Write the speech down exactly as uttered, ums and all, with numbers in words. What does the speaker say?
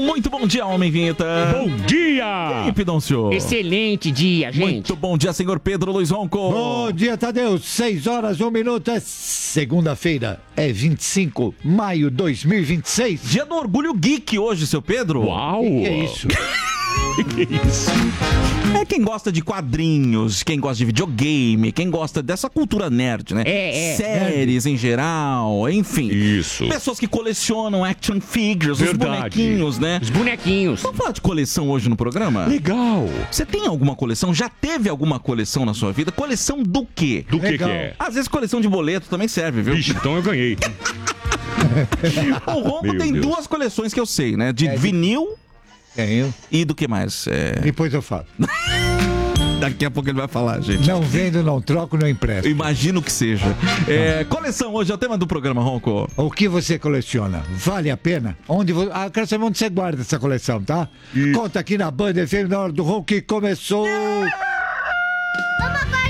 muito bom dia, Homem Vinheta. Bom dia! E aí, Pidoncio? Excelente dia, gente. Muito bom dia, senhor Pedro Luiz Ronco. Bom dia, Tadeu. seis horas, um minuto. É segunda-feira. É vinte e cinco de maio de dois mil e vinte e seis. Dia do Orgulho Geek hoje, seu Pedro. Uau! Que é isso? Que isso? É quem gosta de quadrinhos, quem gosta de videogame, quem gosta dessa cultura nerd, né? É, é. Séries em geral, enfim. Isso. Pessoas que colecionam action figures, Verdade. os bonequinhos, né? Os bonequinhos. Vamos falar de coleção hoje no programa? Legal. Você tem alguma coleção? Já teve alguma coleção na sua vida? Coleção do quê? Do que que Legal. é? Às vezes coleção de boleto também serve, viu? Vixe, então eu ganhei. O Ronco Meu tem Deus. duas coleções que eu sei, né? De É, de- vinil Tenho. e do que mais? É... Depois eu falo. Daqui a pouco ele vai falar, gente. Não vendo, não troco, não empresto. Imagino que seja. É, coleção hoje é o tema do programa, Ronco. O que você coleciona? Vale a pena? Onde vo... Ah, quero saber onde você guarda essa coleção, tá? Conta aqui na Band F M na hora do Ronco que começou. Vamos